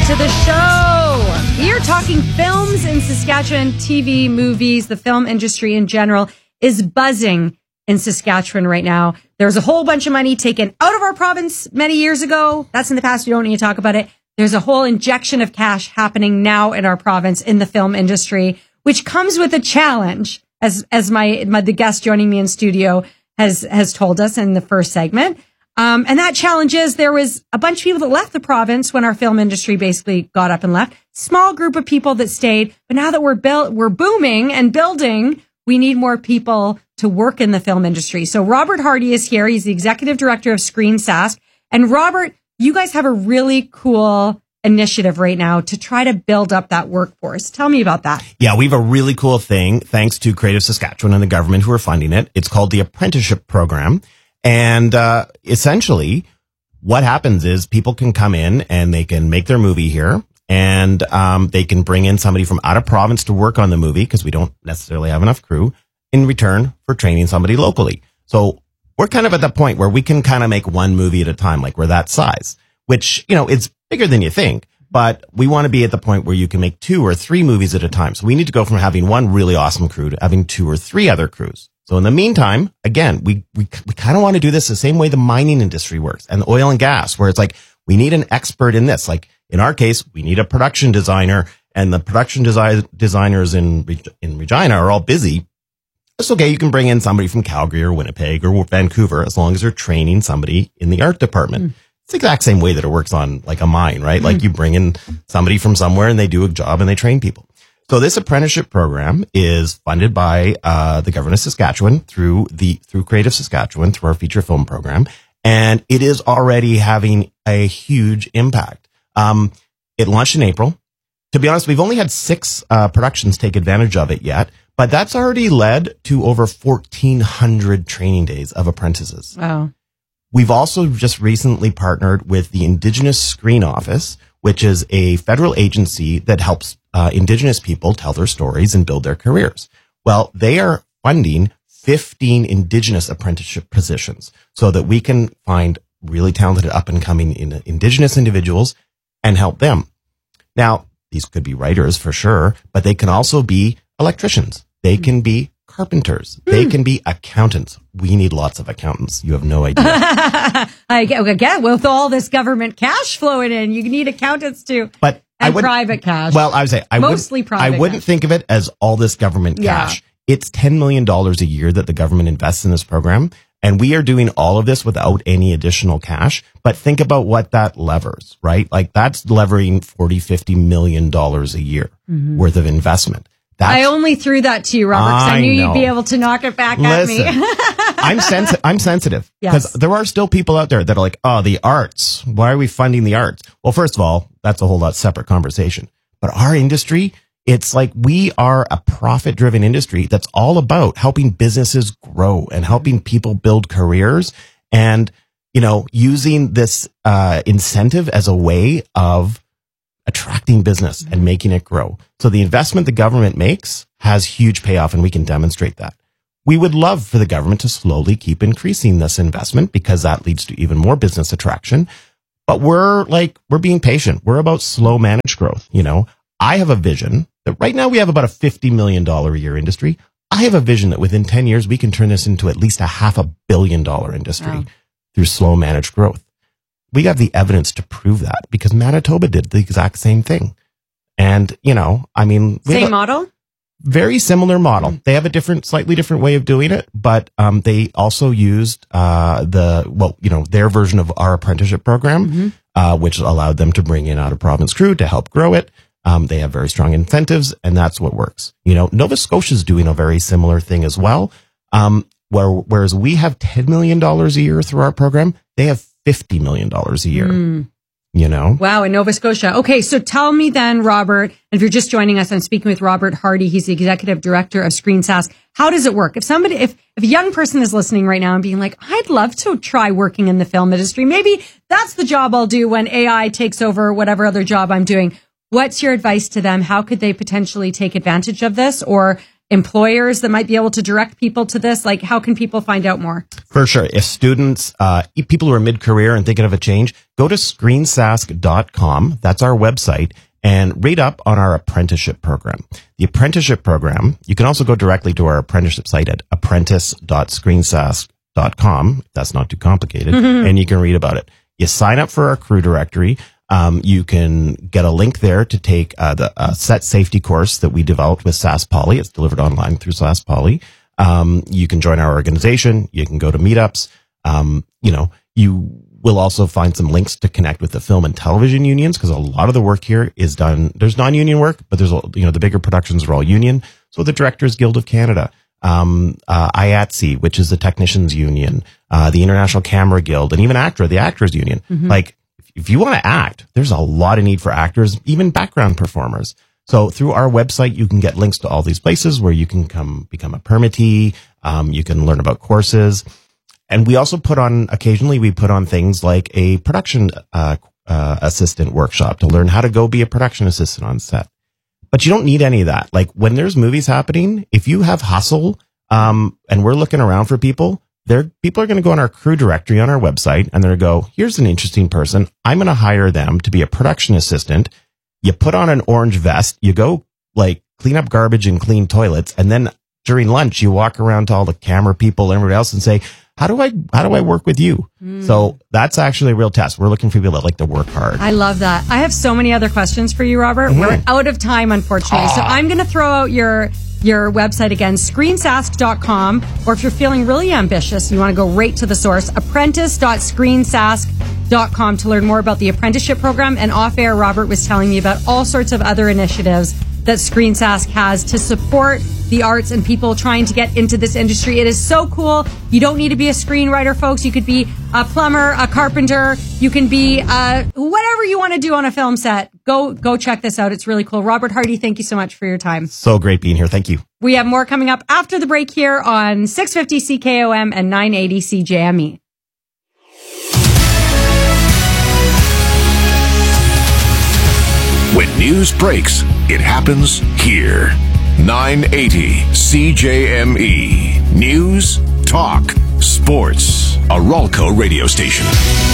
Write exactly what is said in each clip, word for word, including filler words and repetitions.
to the show. We are talking films in Saskatchewan, T V, movies. The film industry in general is buzzing in Saskatchewan right now. There's a whole bunch of money taken out of our province many years ago. That's in the past. We don't need to talk about it. There's a whole injection of cash happening now in our province in the film industry, which comes with a challenge, as as my, my the guest joining me in studio has has told us in the first segment. Um, and that challenge is there was a bunch of people that left the province when our film industry basically got up and left. Small group of people that stayed. But now that we're built, we're booming and building, we need more people to work in the film industry. So Robert Hardy is here. He's the executive director of Screen Sask. And Robert, you guys have a really cool initiative right now to try to build up that workforce. Tell me about that. Yeah, we have a really cool thing, thanks to Creative Saskatchewan and the government who are funding it. It's called the Apprenticeship Program. And uh, essentially, what happens is people can come in and they can make their movie here, and um, they can bring in somebody from out of province to work on the movie because we don't necessarily have enough crew in return for training somebody locally. So we're kind of at the point where we can kind of make one movie at a time, like we're that size, which, you know, it's bigger than you think. But we want to be at the point where you can make two or three movies at a time. So we need to go from having one really awesome crew to having two or three other crews. So in the meantime, again, we, we, we kind of want to do this the same way the mining industry works and the oil and gas, where it's like, we need an expert in this. Like in our case, we need a production designer, and the production desi- designers in, in Regina are all busy. It's okay. You can bring in somebody from Calgary or Winnipeg or Vancouver, as long as they're training somebody in the art department. Mm. It's the exact same way that it works on like a mine, right? Mm. Like you bring in somebody from somewhere and they do a job and they train people. So this apprenticeship program is funded by uh, the government of Saskatchewan through the through Creative Saskatchewan, through our feature film program, and it is already having a huge impact. Um, it launched in April. To be honest, we've only had six uh, productions take advantage of it yet, but that's already led to over fourteen hundred training days of apprentices. Wow. We've also just recently partnered with the Indigenous Screen Office, which is a federal agency that helps uh, Indigenous people tell their stories and build their careers. Well, they are funding fifteen Indigenous apprenticeship positions so that we can find really talented up-and-coming in, Indigenous individuals and help them. Now, these could be writers for sure, but they can also be electricians. They can be carpenters. Mm. They can be accountants. We need lots of accountants. You have no idea. I get, again, with all this government cash flowing in, you need accountants too. But and I would, private cash. Well, I would say I mostly would, private. I wouldn't cash. think of it as all this government yeah. cash. It's ten million dollars a year that the government invests in this program. And we are doing all of this without any additional cash. But think about what that levers, right? Like that's levering forty, fifty million dollars a year mm-hmm. worth of investment. That's, I only threw that to you, Robert, because I, I knew know. you'd be able to knock it back Listen, at me. I'm, sensi- I'm sensitive because yes. there are still people out there that are like, oh, the arts. Why are we funding the arts? Well, first of all, that's a whole lot separate conversation. But our industry, it's like we are a profit-driven industry that's all about helping businesses grow and helping people build careers and, you know, using this uh, incentive as a way of attracting business and making it grow. So the investment the government makes has huge payoff, and we can demonstrate that. We would love for the government to slowly keep increasing this investment because that leads to even more business attraction. But we're like, we're being patient. We're about slow managed growth. You know, I have a vision that right now we have about a fifty million dollars a year industry. I have a vision that within ten years, we can turn this into at least a half a billion dollar industry wow. through slow managed growth. We have the evidence to prove that because Manitoba did the exact same thing. And, you know, I mean, same model? Very similar model. Mm-hmm. They have a different, slightly different way of doing it, but um, they also used uh, the, well, you know, their version of our apprenticeship program, mm-hmm. uh, which allowed them to bring in out of province crew to help grow it. Um, they have very strong incentives, and that's what works. You know, Nova Scotia's doing a very similar thing as well. Um, where, whereas we have ten million dollars a year through our program, they have fifty million dollars a year, mm. you know? Wow, in Nova Scotia. Okay, so tell me then, Robert, and if you're just joining us, I'm speaking with Robert Hardy. He's the executive director of Screen Sask. How does it work? If somebody, if, if a young person is listening right now and being like, I'd love to try working in the film industry, maybe that's the job I'll do when A I takes over whatever other job I'm doing. What's your advice to them? How could they potentially take advantage of this? Or employers that might be able to direct people to this? Like, how can people find out more? For sure. If students, uh, people who are mid-career and thinking of a change, go to screen sask dot com. That's our website. And read up on our apprenticeship program. The apprenticeship program, you can also go directly to our apprenticeship site at apprentice dot screen sask dot com. That's not too complicated. Mm-hmm. And you can read about it. You sign up for our crew directory. Um, you can get a link there to take uh, the uh, set safety course that we developed with Sask Poly. It's delivered online through Sask Poly. Um, you can join our organization. You can go to meetups. Um, you know, you will also find some links to connect with the film and television unions, because a lot of the work here is done. There's non-union work, but there's, you know, the bigger productions are all union. So the Directors Guild of Canada, um, uh, I A T S E, which is the technicians union, uh, the International Camera Guild, and even ACTRA, the actors union. Mm-hmm. Like, if you want to act, there's a lot of need for actors, even background performers. So through our website, you can get links to all these places where you can come become a permittee. Um, you can learn about courses. And we also put on, occasionally we put on things like a production uh, uh, assistant workshop to learn how to go be a production assistant on set. But you don't need any of that. Like, when there's movies happening, if you have hustle, um, and we're looking around for people, there, people are going to go on our crew directory on our website, and they're going to go, here's an interesting person. I'm going to hire them to be a production assistant. You put on an orange vest, you go like clean up garbage and clean toilets. And then during lunch, you walk around to all the camera people and everybody else and say, how do I, how do I work with you? Mm. So that's actually a real test. We're looking for people that like to work hard. I love that. I have so many other questions for you, Robert. Mm-hmm. We're out of time, unfortunately. Aww. So I'm going to throw out your, your website again, screen sask dot com, or if you're feeling really ambitious, you want to go right to the source, apprentice dot screen sask dot com to learn more about the apprenticeship program. And off air, Robert was telling me about all sorts of other initiatives that Screen Sask has to support the arts and people trying to get into this industry. It is so cool. You don't need to be a screenwriter, folks. You could be a plumber, a carpenter. You can be uh, whatever you want to do on a film set. Go, go check this out. It's really cool. Robert Hardy, thank you so much for your time. So great being here. Thank you. We have more coming up after the break here on six fifty C K O M and nine eighty C J M E. When news breaks, it happens here. nine eighty C J M E. News, talk, sports. A Ralco radio station.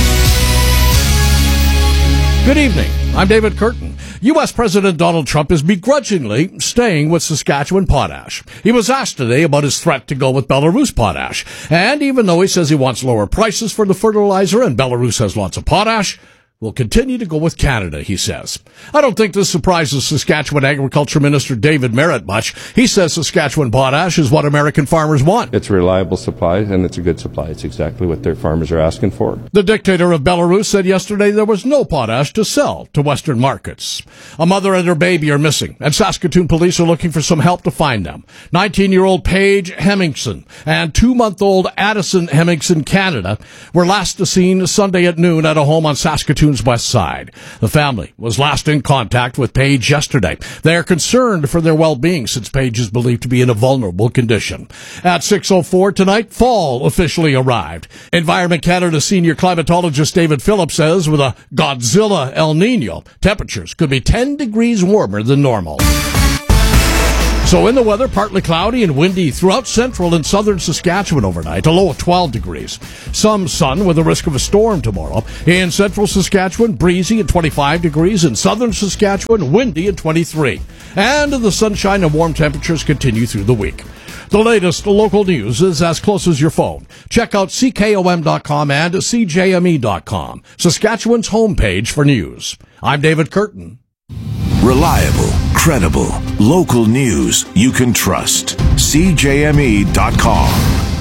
Good evening. I'm David Curtin. U S President Donald Trump is begrudgingly staying with Saskatchewan Potash. He was asked today about his threat to go with Belarus Potash. And even though he says he wants lower prices for the fertilizer and Belarus has lots of potash, we'll continue to go with Canada, he says. I don't think this surprises Saskatchewan Agriculture Minister David Merritt much. He says Saskatchewan potash is what American farmers want. It's a reliable supply, and it's a good supply. It's exactly what their farmers are asking for. The dictator of Belarus said yesterday there was no potash to sell to Western markets. A mother and her baby are missing, and Saskatoon police are looking for some help to find them. nineteen-year-old Paige Hemmingson and two-month-old Addison Hemmingson, Canada, were last seen Sunday at noon at a home on Saskatoon west side. The family was last in contact with Paige yesterday. They are concerned for their well-being since Paige is believed to be in a vulnerable condition. At six oh four tonight, fall officially arrived. Environment Canada senior climatologist David Phillips says with a Godzilla El Nino, temperatures could be ten degrees warmer than normal. So in the weather, partly cloudy and windy throughout central and southern Saskatchewan overnight, a low of twelve degrees. Some sun with a risk of a storm tomorrow. In central Saskatchewan, breezy at twenty-five degrees. In southern Saskatchewan, windy at twenty-three. And the sunshine and warm temperatures continue through the week. The latest local news is as close as your phone. Check out C K O M dot com and C J M E dot com, Saskatchewan's homepage for news. I'm David Curtin. Reliable, credible, local news you can trust. C J M E dot com.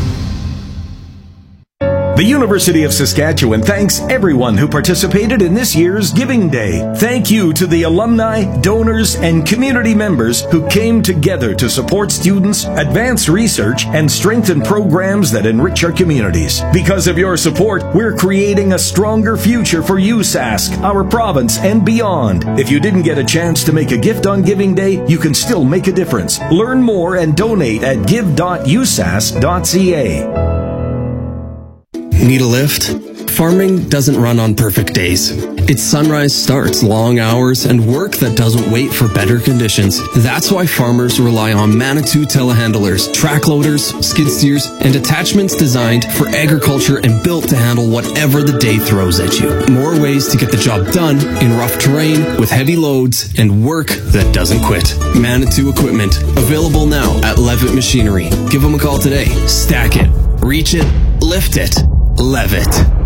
The University of Saskatchewan thanks everyone who participated in this year's Giving Day. Thank you to the alumni, donors, and community members who came together to support students, advance research, and strengthen programs that enrich our communities. Because of your support, we're creating a stronger future for U S A S C, our province, and beyond. If you didn't get a chance to make a gift on Giving Day, you can still make a difference. Learn more and donate at give dot u s a s dot c a. Need a lift? Farming doesn't run on perfect days. Its sunrise starts, long hours, and work that doesn't wait for better conditions. That's why farmers rely on Manitou telehandlers, track loaders, skid steers, and attachments designed for agriculture and built to handle whatever the day throws at you. More ways to get the job done in rough terrain with heavy loads and work that doesn't quit. Manitou equipment, available now at Levitt Machinery. Give them a call today. Stack it, reach it, lift it, Levitt.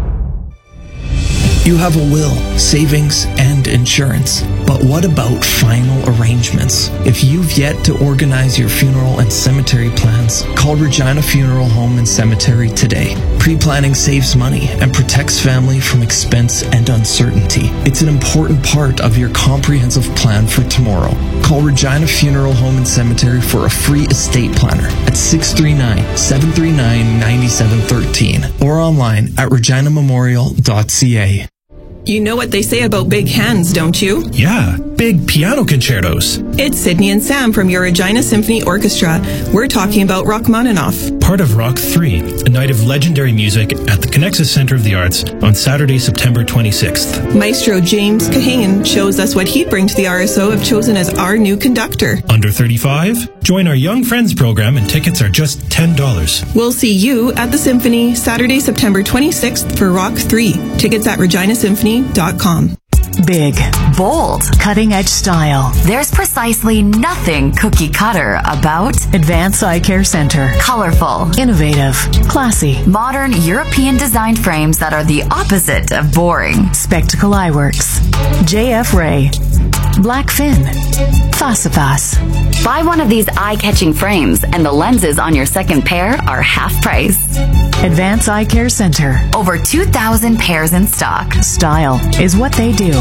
You have a will, savings, and insurance. But what about final arrangements? If you've yet to organize your funeral and cemetery plans, call Regina Funeral Home and Cemetery today. Pre-planning saves money and protects family from expense and uncertainty. It's an important part of your comprehensive plan for tomorrow. Call Regina Funeral Home and Cemetery for a free estate planner at six three nine, seven three nine, nine seven one three or online at regina memorial dot c a. You know what they say about big hands, don't you? Yeah, big piano concertos. It's Sydney and Sam from your Regina Symphony Orchestra. We're talking about Rachmaninoff. Part of Rock three, a night of legendary music at the Connexus Centre of the Arts on Saturday, September twenty-sixth. Maestro James Kahane shows us what he'd bring to the R S O if chosen as our new conductor. Under thirty-five? Join our Young Friends program and tickets are just ten dollars. We'll see you at the Symphony Saturday, September twenty-sixth for Rock three. Tickets at regina symphony dot com. Big, bold, cutting-edge style. There's precisely nothing cookie cutter about Advance Eye Care Center. Colorful, innovative, classy, modern European designed frames that are the opposite of boring. Spectacle Eyeworks, J F Ray, Blackfin, Facipas. Buy one of these eye-catching frames and the lenses on your second pair are half price. Advance Eye Care Center. Over two thousand pairs in stock. Style is what they do.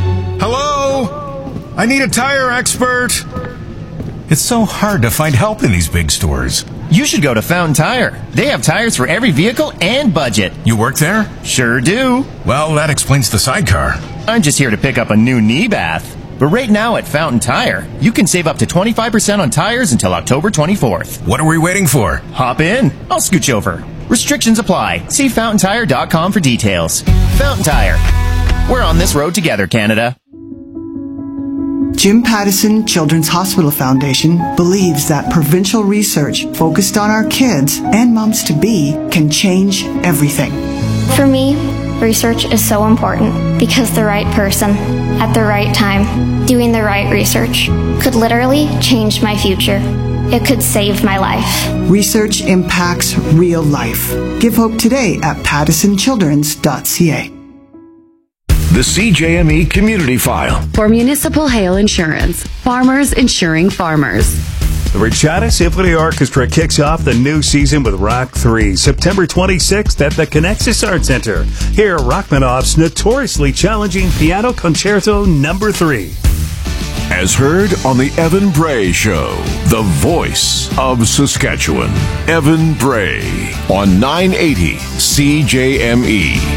Hello? I need a tire expert. It's so hard to find help in these big stores. You should go to Fountain Tire. They have tires for every vehicle and budget. You work there? Sure do. Well, that explains the sidecar. I'm just here to pick up a new knee bath. But right now at Fountain Tire, you can save up to twenty-five percent on tires until October twenty-fourth. What are we waiting for? Hop in. I'll scooch over. Restrictions apply. See fountain tire dot com for details. Fountain Tire. We're on this road together, Canada. Jim Pattison Children's Hospital Foundation believes that provincial research focused on our kids and moms-to-be can change everything. For me, research is so important because the right person at the right time doing the right research could literally change my future. It could save my life. Research impacts real life. Give hope today at pattison childrens dot c a. The C J M E Community File. For Municipal Hail Insurance, farmers insuring farmers. The Regina Symphony Orchestra kicks off the new season with Rock three, September twenty-sixth at the Connexus Arts Center. Hear Rachmaninoff's notoriously challenging Piano Concerto Number three. As heard on the Evan Bray Show, the voice of Saskatchewan. Evan Bray on nine eighty C J M E.